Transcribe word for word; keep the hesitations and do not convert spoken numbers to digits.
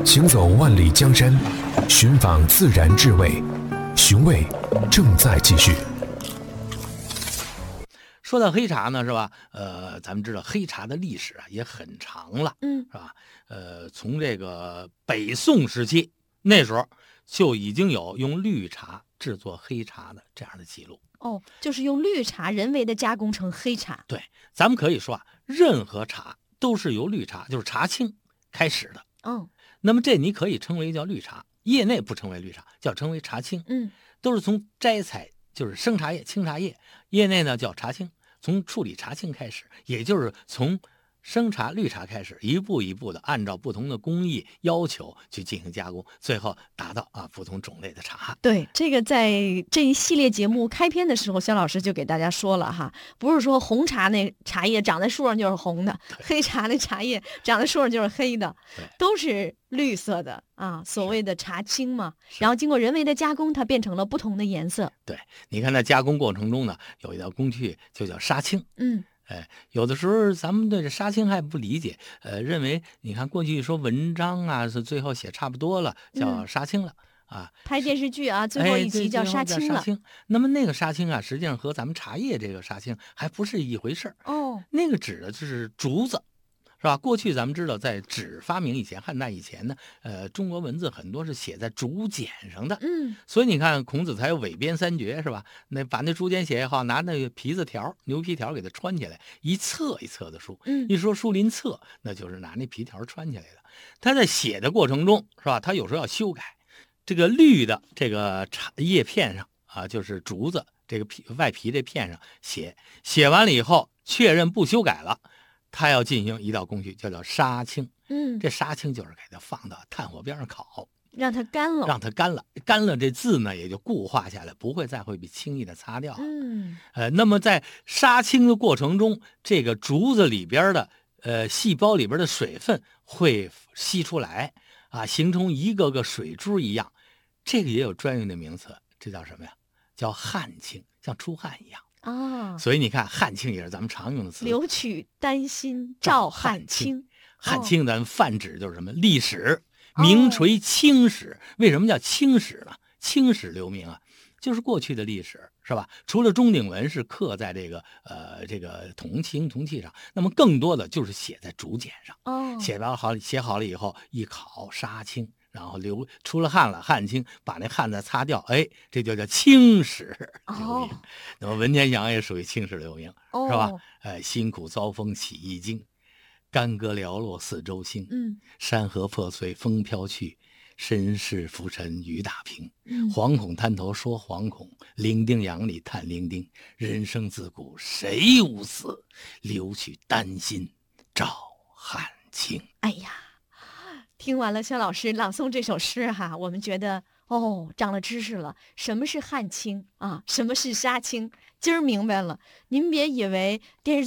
行走万里江山，寻访自然智慧，寻味正在继续。 说到黑茶呢，是吧？呃，咱们知道黑茶的历史啊也很长了， 嗯， 是吧？呃，从这个北宋时期，那时候就已经有用绿茶制作黑茶的这样的记录。 哦，就是用绿茶人为的加工成黑茶。 对，咱们可以说啊，任何茶都是由绿茶，就是茶青开始的。 嗯那么这你可以称为叫绿茶，业内不称为绿茶，叫称为茶青。 嗯， 都是从摘采就是生茶叶、青茶叶，业内呢叫茶青，从处理茶青开始，也就是从生茶绿茶开始，一步一步的按照不同的工艺要求去进行加工，最后达到啊不同种类的茶。 对，这个在这一系列节目开篇的时候，肖老师就给大家说了哈，不是说红茶那茶叶长在树上就是红的，黑茶那茶叶长在树上就是黑的，都是绿色的啊，所谓的茶青嘛。然后经过人为的加工，它变成了不同的颜色。 对，你看在加工过程中呢，有一道工序就叫杀青。 嗯。 哎，有的时候咱们对这杀青还不理解，呃，认为你看过去说文章啊，是最后写差不多了，叫杀青了、嗯、啊。 拍电视剧啊，最后一集叫杀青了。 哎、杀青。那么那个杀青啊，实际上和咱们茶叶这个杀青还不是一回事儿。 哦， 那个指的就是竹子。是吧？过去咱们知道，在纸发明以前，汉代以前呢，呃，中国文字很多是写在竹简上的。 嗯， 所以你看，孔子才有韦编三绝，是吧？那把那竹简写也好，拿那个皮子条、牛皮条给它穿起来，一册一册的书。 嗯， 一说书临册，那就是拿那皮条穿起来的。他在写的过程中，是吧？他有时候要修改。这个绿的这个茶叶片上啊，就是竹子这个皮外皮这片上写，写完了以后确认不修改了。他要进行一道工序，叫叫杀青。 嗯， 这杀青就是给它放到炭火边上烤， 让它干了， 让它干了，干了这字呢也就固化下来，不会再会被轻易的擦掉。 嗯， 呃，那么在杀青的过程中，这个竹子里边的呃细胞里边的水分会吸出来啊，形成一个个水珠一样。这个也有专用的名词，这叫什么呀？叫汗青，像出汗一样。 啊， 所以你看，汗青也是咱们常用的词。 留取丹心照汗青， 汗青咱泛指就是什么？历史，名垂青史。哦、为什么叫青史呢？青史留名啊，就是过去的历史，是吧？除了钟鼎文是刻在这个呃这个铜青铜器上，那么更多的就是写在竹简上。 哦， 写完好写好了以后，一烤杀青。然后流出了汗了，汗青，把那汗再擦掉，哎，这就叫青史留名。哦、那么文天祥也属于青史留名， 哦、 是吧？哎，辛苦遭风起一经，干戈寥落四周星。 嗯， 山河破碎风飘去，身世浮沉雨打平。 嗯， 惶恐滩头说惶恐，伶仃洋里叹伶仃。人生自古谁无死，留取丹心照汗青。 哎呀。听完了肖老师朗诵这首诗哈，我们觉得哦，长了知识了。什么是汗青啊？什么是杀青？今儿明白了。您别以为电视